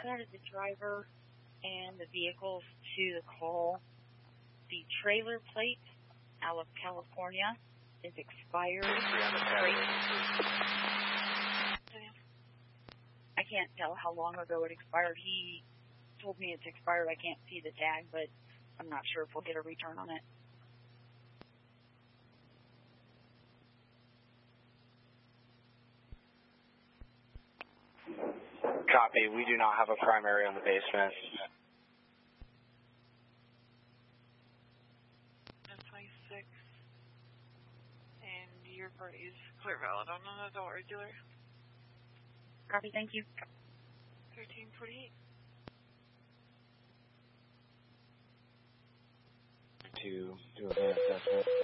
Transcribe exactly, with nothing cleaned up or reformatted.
added the driver and the vehicles to the call. The trailer plate out of California is expired. I can't tell how long ago it expired. He told me it's expired. I can't see the tag, but I'm not sure if we'll get a return on it. Copy. We do not have a primary on the basement. twenty-six. And your party is clear valid on an adult regular. Copy, thank you. thirteen forty-eight. To do a van assessment.